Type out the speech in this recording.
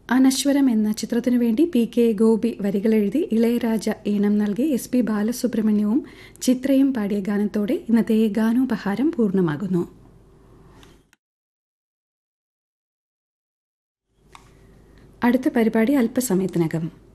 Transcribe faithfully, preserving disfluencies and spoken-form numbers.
അനശ്വരം എന്ന ചിത്രത്തിനു വേണ്ടി പി കെ ഗോപി വരികളെഴുതി ഇളയരാജ ഈണം നൽകി എസ് പി ബാലസുബ്രഹ്മണ്യവും ചിത്രയും പാടിയ ഗാനത്തോടെ ഇന്നത്തെ ഗാനോപഹാരം പൂർണ്ണമാകുന്നു. അടുത്ത പരിപാടി അല്പസമയത്തിനകം.